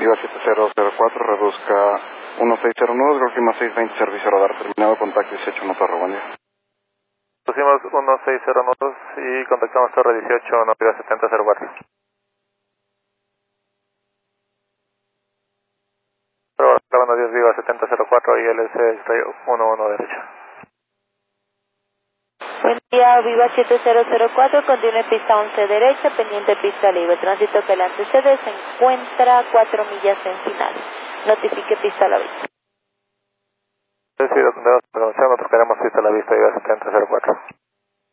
Viva 7004, reduzca 1609, próxima 620, servicio radar terminado, contacto 18, no Torre, buen día. Pusimos 1609 y contactamos Torre 18, no Viva 7004. Pero acabando 10 Viva 7004 y LC 11 derecha. Buen día, Viva 7004, continúe pista 11 derecha, pendiente pista libre. Tránsito que le antecede se encuentra 4 millas en final. Notifique pista a la vista. Sí, nosotros queremos pista a la vista, Viva 7004.